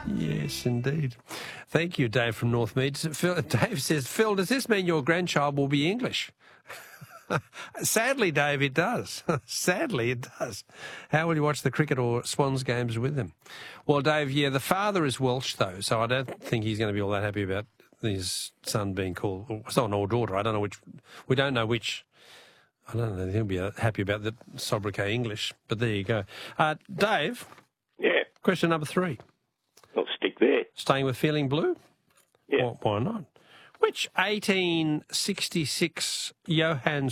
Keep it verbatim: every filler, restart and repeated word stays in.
Yes, indeed. Thank you, Dave from Northmead. Phil, Dave says, Phil, does this mean your grandchild will be English? Sadly, Dave, it does. Sadly, it does. How will you watch the cricket or Swans games with them? Well, Dave, yeah, the father is Welsh, though, so I don't think he's going to be all that happy about his son being called son or daughter. I don't know which. We don't know which. I don't know. He'll be happy about the sobriquet English, but there you go. Uh, Dave? Yeah. Question number three. I'll stick there. Staying with feeling blue? Yeah. Why, why not? Which eighteen sixty-six Johann